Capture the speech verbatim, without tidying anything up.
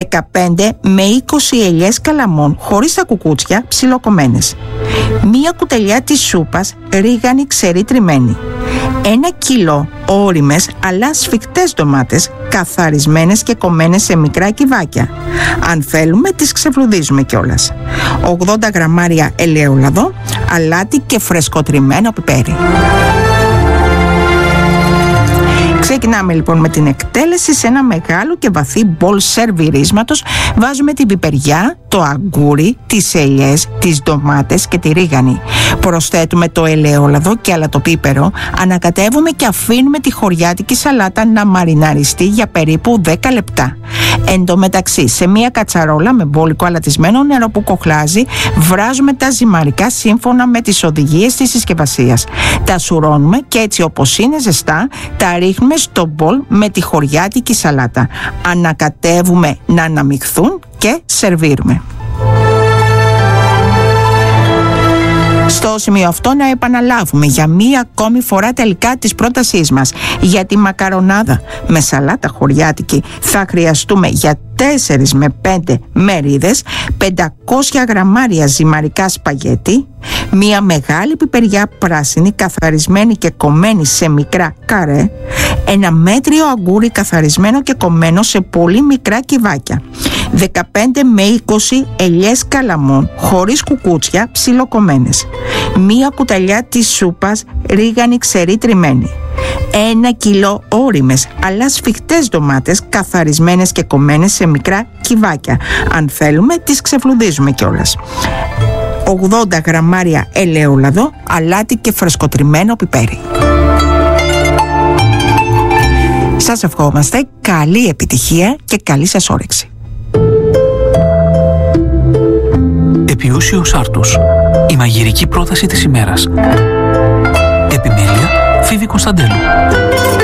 δεκαπέντε με είκοσι ελιές καλαμών χωρίς τα κουκούτσια ψιλοκομμένες, μία κουταλιά της σούπας ρίγανη ξερή τριμμένη, ένα κιλό ώριμες αλλά σφιχτές ντομάτες καθαρισμένες και κομμένες σε μικρά κυβάκια. Αν θέλουμε τις ξεφλουδίζουμε κιόλας. ογδόντα γραμμάρια ελαιόλαδο, αλάτι και φρεσκοτριμμένο πιπέρι. Ξεκινάμε λοιπόν με την εκτέλεση. Σε ένα μεγάλο και βαθύ μπολ σερβιρίσματος βάζουμε την πιπεριά, το αγκούρι, τις ελιές, τις ντομάτες και τη ρίγανη. Προσθέτουμε το ελαιόλαδο και αλατοπίπερο, ανακατεύουμε και αφήνουμε τη χωριάτικη σαλάτα να μαριναριστεί για περίπου δέκα λεπτά. Εν τω μεταξύ, σε μια κατσαρόλα με μπόλικο αλατισμένο νερό που κοχλάζει, βράζουμε τα ζυμαρικά σύμφωνα με τις οδηγίες της συσκευασίας. Τα σουρώνουμε και έτσι όπως είναι ζεστά, τα ρίχνουμε στο μπολ με τη χωριάτικη σαλάτα. Ανακατεύουμε να αναμειχθούν και σερβίρουμε. Στο σημείο αυτό να επαναλάβουμε για μία ακόμη φορά τελικά της πρότασής μας. Για τη μακαρονάδα με σαλάτα χωριάτικη θα χρειαστούμε για τέσσερις με πέντε μερίδες πεντακόσια γραμμάρια ζυμαρικά σπαγέτι, μία μεγάλη πιπεριά πράσινη καθαρισμένη και κομμένη σε μικρά καρέ, ένα μέτριο αγκούρι καθαρισμένο και κομμένο σε πολύ μικρά κυβάκια, δεκαπέντε με είκοσι ελιές καλαμών χωρίς κουκούτσια ψιλοκομμένες, μία κουταλιά της σούπας ρίγανη ξερή τριμμένη, ένα κιλό ώριμες αλλά σφιχτές ντομάτες καθαρισμένες και κομμένες σε μικρά κυβάκια. Αν θέλουμε τις ξεφλουδίζουμε κιόλας. ογδόντα γραμμάρια ελαιόλαδο, αλάτι και φρεσκοτριμμένο πιπέρι. Σας ευχόμαστε καλή επιτυχία και καλή σας όρεξη. Επιούσιος Άρτους. Η μαγειρική πρόταση της ημέρας. Επιμέλεια Φίβη Κωνσταντέλου.